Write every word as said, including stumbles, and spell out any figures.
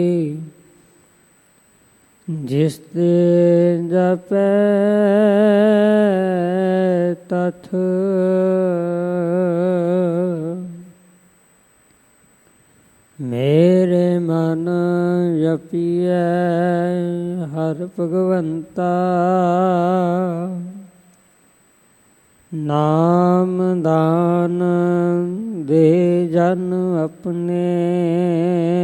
ਜਿਸ ਤੇ ਜਪੈ ਤਥ ਮੇਰੇ ਮਨ ਜਪੀਐ ਹਰਿ ਭਗਵੰਤਾ। ਨਾਮ ਦਾਨ ਦੇ ਜਨ ਆਪਣੇ